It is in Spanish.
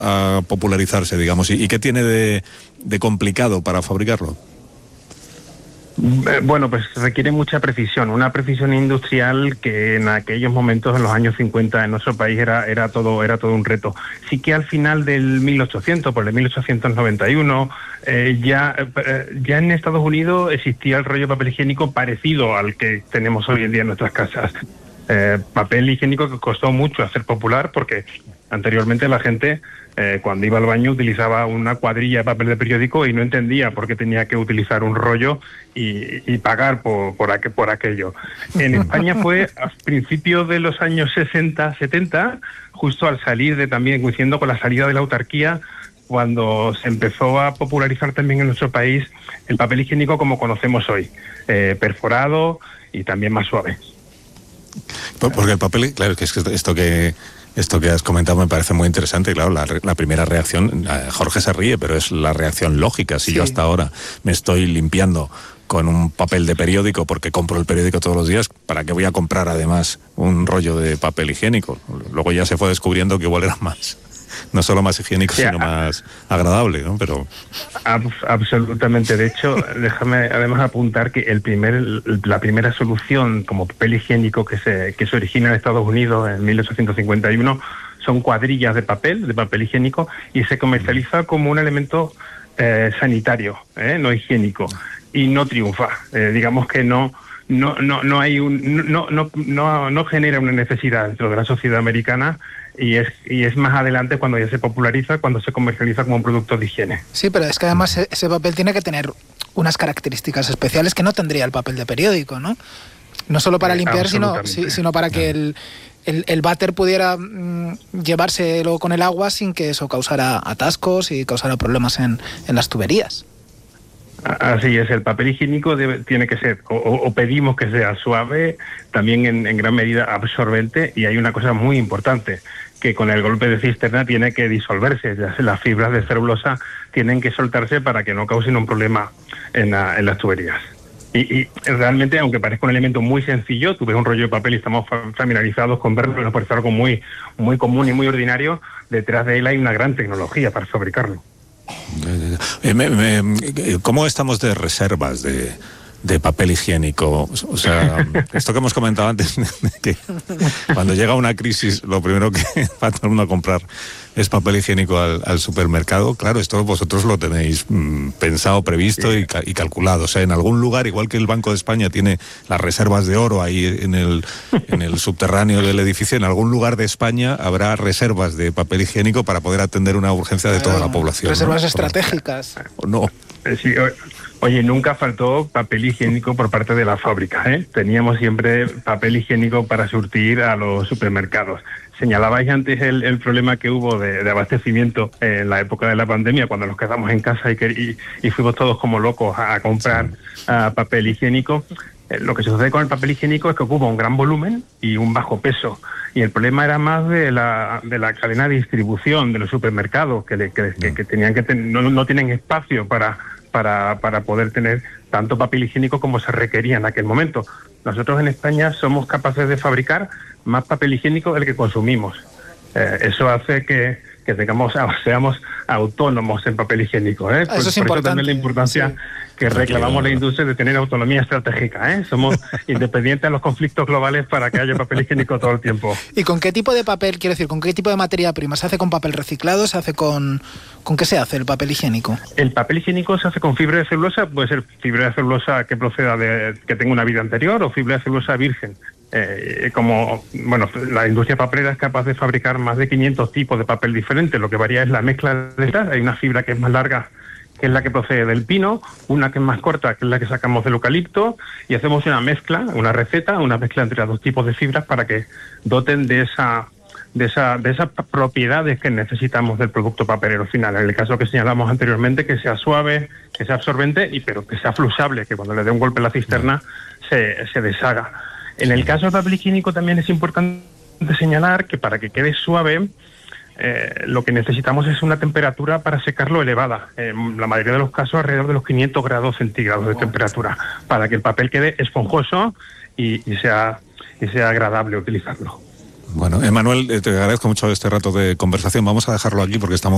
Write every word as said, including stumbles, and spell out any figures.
a popularizarse, digamos? ¿Y, y qué tiene de, de complicado para fabricarlo? Bueno, pues requiere mucha precisión, una precisión industrial que en aquellos momentos, en los años cincuenta, en nuestro país era era todo era todo un reto. Sí que al final del mil ochocientos, por el mil ochocientos noventa y uno, eh, ya, eh, ya en Estados Unidos existía el rollo de papel higiénico parecido al que tenemos hoy en día en nuestras casas. Eh, papel higiénico que costó mucho hacer popular porque anteriormente la gente eh, cuando iba al baño utilizaba una cuadrilla de papel de periódico y no entendía por qué tenía que utilizar un rollo y, y pagar por, por, aqu por aquello. En España fue a principios de los años sesenta, setenta, justo al salir de también, coincidiendo con la salida de la autarquía, cuando se empezó a popularizar también en nuestro país el papel higiénico como conocemos hoy, eh, perforado y también más suave. Porque el papel, claro, que es que esto que esto que has comentado me parece muy interesante. Claro, la, la primera reacción, Jorge se ríe, pero es la reacción lógica. Si sí. Yo hasta ahora me estoy limpiando con un papel de periódico porque compro el periódico todos los días, ¿para qué voy a comprar además un rollo de papel higiénico? Luego ya se fue descubriendo que igual era más, no solo más higiénico, sí, sino más agradable, ¿no? Pero Ab absolutamente. De hecho, déjame además apuntar que el primer, la primera solución como papel higiénico que se, que se origina en Estados Unidos en mil ochocientos cincuenta y uno son cuadrillas de papel, de papel higiénico, y se comercializa como un elemento eh, sanitario, ¿eh? No higiénico, y no triunfa. Eh, digamos que no... No, no, no hay un, no, no, no, no genera una necesidad dentro de la sociedad americana y es, y es más adelante cuando ya se populariza, cuando se comercializa como un producto de higiene. Sí, pero es que además ese papel tiene que tener unas características especiales que no tendría el papel de periódico, ¿no? No solo para limpiar, sino, sino para que el, el, el váter pudiera mmm, llevárselo con el agua sin que eso causara atascos y causara problemas en, en las tuberías. Así es, el papel higiénico debe, tiene que ser, o, o pedimos que sea suave, también en, en gran medida absorbente, y hay una cosa muy importante, que con el golpe de cisterna tiene que disolverse, las fibras de celulosa tienen que soltarse para que no causen un problema en, la, en las tuberías. Y, y realmente, aunque parezca un elemento muy sencillo, tú ves un rollo de papel y estamos familiarizados con verlo, nos parece algo muy, muy común y muy ordinario, detrás de él hay una gran tecnología para fabricarlo. Eh, me, me, ¿Cómo estamos de reservas de, de papel higiénico? O sea, esto que hemos comentado antes, que cuando llega una crisis, lo primero que va a todo el mundo a comprar es papel higiénico al, al supermercado. Claro, esto vosotros lo tenéis mmm, pensado, previsto sí. y, y calculado. O sea, en algún lugar, igual que el Banco de España tiene las reservas de oro ahí en el, en el subterráneo del edificio, en algún lugar de España habrá reservas de papel higiénico para poder atender una urgencia de toda la población. Reservas, ¿no?, estratégicas. No. Sí, oye, nunca faltó papel higiénico por parte de la fábrica, ¿eh? Teníamos siempre papel higiénico para surtir a los supermercados. Señalabais antes el, el problema que hubo de, de abastecimiento en la época de la pandemia, cuando nos quedamos en casa y, que, y, y fuimos todos como locos a, a comprar uh, papel higiénico. Eh, lo que sucede con el papel higiénico es que ocupa un gran volumen y un bajo peso. Y el problema era más de la, de la cadena de distribución de los supermercados, que, le, que, que, que tenían que ten, no, no tienen espacio para, para, para poder tener tanto papel higiénico como se requería en aquel momento. Nosotros en España somos capaces de fabricar más papel higiénico del que consumimos. Eh, eso hace que, que tengamos, seamos autónomos en papel higiénico, ¿eh? Eso por, es por importante. eso también la importancia sí. que reclamamos la industria de tener autonomía estratégica, ¿eh? Somos independientes de los conflictos globales para que haya papel higiénico todo el tiempo. ¿Y con qué tipo de papel, quiero decir, con qué tipo de materia prima? ¿Se hace con papel reciclado? ¿Se hace con... ¿Con qué se hace el papel higiénico? El papel higiénico se hace con fibra de celulosa, puede ser fibra de celulosa que proceda de, que tenga una vida anterior o fibra de celulosa virgen. Eh, como, bueno, la industria papelera es capaz de fabricar más de quinientos tipos de papel diferentes, lo que varía es la mezcla de estas. Hay una fibra que es más larga, que es la que procede del pino, una que es más corta, que es la que sacamos del eucalipto, y hacemos una mezcla, una receta, una mezcla entre los dos tipos de fibras para que doten de esa de esa de esas propiedades que necesitamos del producto papelero final. En el caso que señalamos anteriormente, que sea suave, que sea absorbente, y pero que sea fluxable, que cuando le dé un golpe a la cisterna se, se deshaga. En el caso del papel higiénico también es importante señalar que para que quede suave, eh, lo que necesitamos es una temperatura para secarlo elevada. En la mayoría de los casos alrededor de los quinientos grados centígrados de temperatura, para que el papel quede esponjoso y, y, sea, y sea agradable utilizarlo. Bueno, Emanuel, te agradezco mucho este rato de conversación. Vamos a dejarlo aquí porque estamos